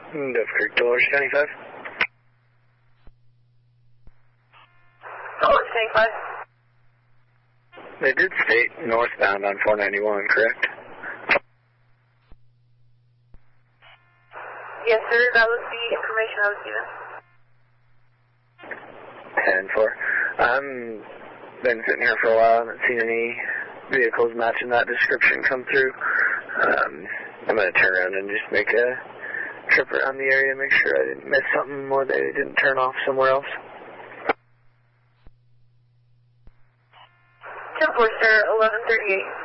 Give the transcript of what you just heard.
Dove Creek, Dolores County 5. Dolores County 5. They did state northbound on 491, correct? Yes, sir. That was the information I was given. 10-4. I've been sitting here for a while. I haven't seen any vehicles matching that description come through. I'm going to turn around and just make a trip around the area, make sure I didn't miss something or they didn't turn off somewhere else. 10-4, sir. 1138.